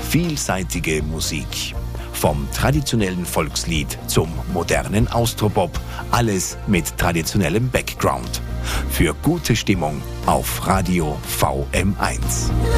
Vielseitige Musik. Vom traditionellen Volkslied zum modernen Austropop. Alles mit traditionellem Background. Für gute Stimmung auf Radio VM1.